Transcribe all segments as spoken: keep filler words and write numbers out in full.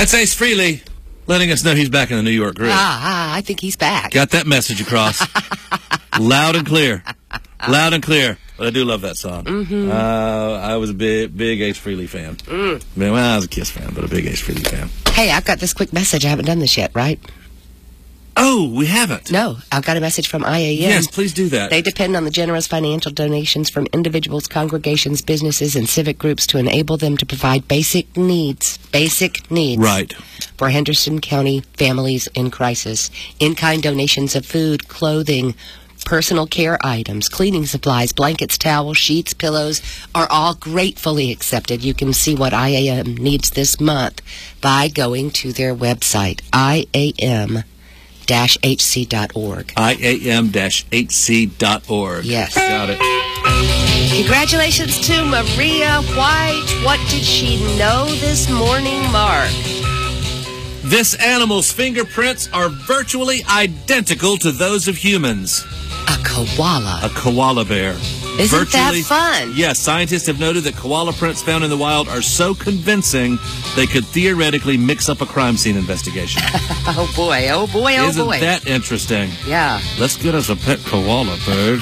That's Ace Frehley letting us know he's back in the New York groove. Ah, ah, I think he's back. Got that message across. Loud and clear. Loud and clear. But I do love that song. Mm-hmm. Uh, I was a big, big Ace Frehley fan. Mm. Well, I was a Kiss fan, but a big Ace Frehley fan. Hey, I've got this quick message. I haven't done this yet, right? Oh, we haven't. No, I've got a message from I A M. Yes, please do that. They depend on the generous financial donations from individuals, congregations, businesses, and civic groups to enable them to provide basic needs, basic needs. Right. For Henderson County families in crisis. In-kind donations of food, clothing, personal care items, cleaning supplies, blankets, towels, sheets, pillows are all gratefully accepted. You can see what I A M needs this month by going to their website, I A M H C dot org. I A M H C dot org. Yes. Got it. Congratulations to Maria White. What did she know this morning, Mark? This animal's fingerprints are virtually identical to those of humans. A koala. A koala bear. Isn't virtually, that fun? Yes, scientists have noted that koala prints found in the wild are so convincing they could theoretically mix up a crime scene investigation. Oh, boy. Oh, boy. Oh, Isn't boy. Isn't that interesting? Yeah. Let's get us a pet koala bird.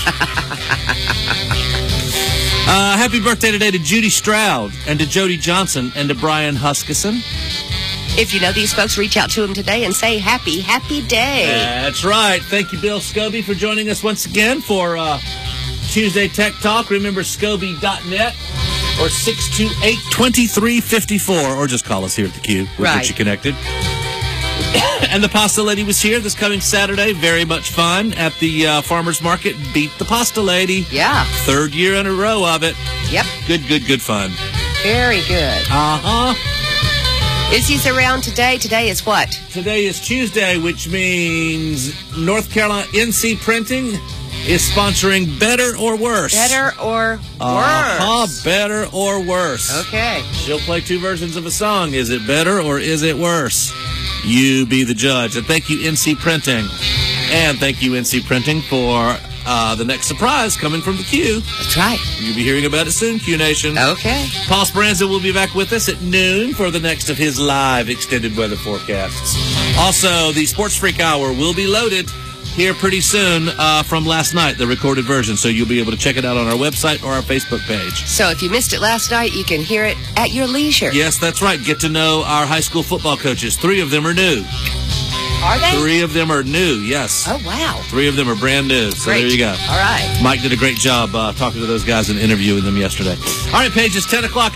uh, happy birthday today to Judy Stroud and to Jody Johnson and to Brian Huskisson. If you know these folks, reach out to them today and say happy, happy day. That's right. Thank you, Bill Scobie, for joining us once again for uh, Tuesday Tech Talk. Remember, Scobie dot net or six two eight, two three five four, or just call us here at the Q. We'll right. get you connected. And the Pasta Lady was here this coming Saturday. Very much fun at the uh, Farmers Market. Beat the Pasta Lady. Yeah. Third year in a row of it. Yep. Good, good, good fun. Very good. Uh-huh. Izzy's around today. Today is what? Today is Tuesday, which means North Carolina N C Printing is sponsoring Better or Worse. Better or worse. Uh-huh, Better or Worse. Okay. She'll play two versions of a song. Is it better or is it worse? You be the judge. And thank you, N C Printing. And thank you, N C Printing, for uh, the next surprise coming from the Q. That's right. You'll be hearing about it soon, Q Nation. Okay. Paul Speranza will be back with us at noon for the next of his live extended weather forecasts. Also, the Sports Freak Hour will be loaded here pretty soon uh, from last night, the recorded version, so you'll be able to check it out on our website or our Facebook page. So if you missed it last night, you can hear it at your leisure. Yes, that's right. Get to know our high school football coaches. Three of them are new. Are they? Three of them are new, yes. Oh, wow. Three of them are brand new, so Great. there you go. All right. Mike did a great job uh, talking to those guys and interviewing them yesterday. All right, Paige, it's ten o'clock.